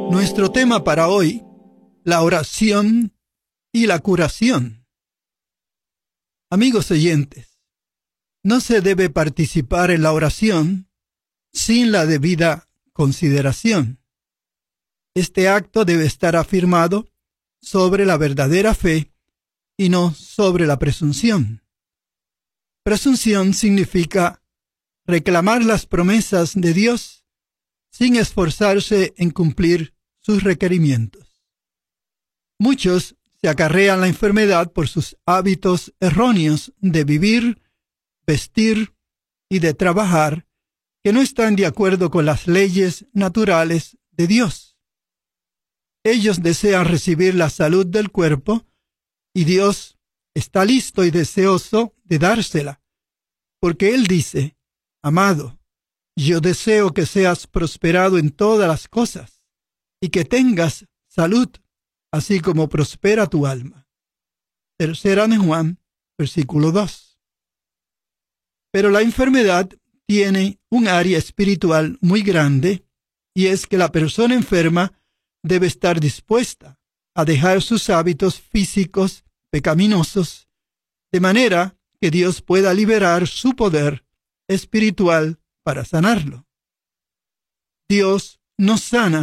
Nuestro tema para hoy, la oración y la curación. Amigos oyentes, no se debe participar en la oración sin la debida consideración. Este acto debe estar afirmado sobre la verdadera fe y no sobre la presunción. Presunción significa reclamar las promesas de Dios sin esforzarse en cumplir sus requerimientos. Muchos se acarrean la enfermedad por sus hábitos erróneos de vivir, vestir y de trabajar que no están de acuerdo con las leyes naturales de Dios. Ellos desean recibir la salud del cuerpo y Dios está listo y deseoso de dársela, porque Él dice: amado, yo deseo que seas prosperado en todas las cosas y que tengas salud, así como prospera tu alma. 3 de Juan, versículo 2. Pero la enfermedad tiene un área espiritual muy grande, y es que la persona enferma debe estar dispuesta a dejar sus hábitos físicos pecaminosos, de manera que Dios pueda liberar su poder espiritual para sanarlo. Dios nos sana